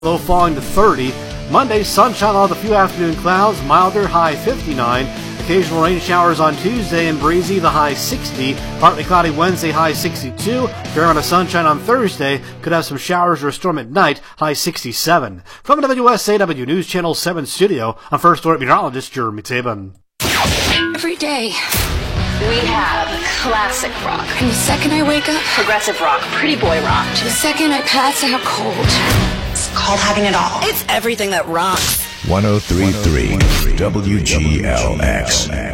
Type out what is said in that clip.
Low falling to 30. Monday, sunshine on with a few afternoon clouds, milder, high 59. Occasional rain showers on Tuesday and breezy, the high 60. Partly cloudy Wednesday, high 62. Fair amount of sunshine on Thursday. Could have some showers or a storm at night, high 67. From WSAW News Channel 7 studio, I'm First Alert Meteorologist Jeremy Tabin. Every day, we have classic rock. And the second I wake up, progressive rock, pretty boy rock. The second I pass out cold. It's called having it all. It's everything that rocks. 103.3 WGLX.